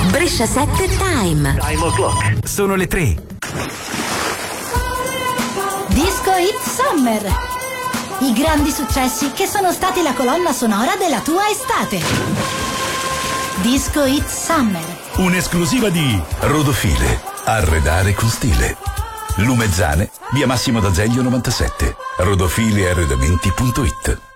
Brescia 7 Time. Time o'clock. Sono le 3. Disco Hit Summer. I grandi successi che sono stati la colonna sonora della tua estate. Disco Hit Summer. Un'esclusiva di Rodofile. Arredare con stile. Lumezzane, via Massimo d'Azeglio 97. Rodofilearredamenti.it.